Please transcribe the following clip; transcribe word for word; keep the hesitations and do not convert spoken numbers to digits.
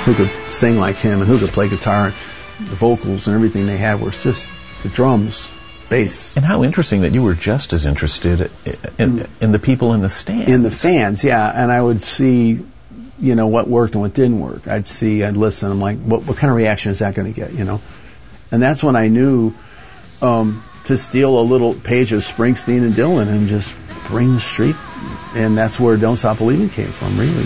who could sing like him and who could play guitar. The vocals and everything they had was just the drums, bass. And how interesting that you were just as interested in, in, in the people in the stands. In the fans, yeah. And I would see, you know, what worked and what didn't work. I'd see, I'd listen. I'm like, what, what kind of reaction is that going to get, you know? And that's when I knew um, to steal a little page of Springsteen and Dylan and just bring the street. And that's where Don't Stop Believing came from, really.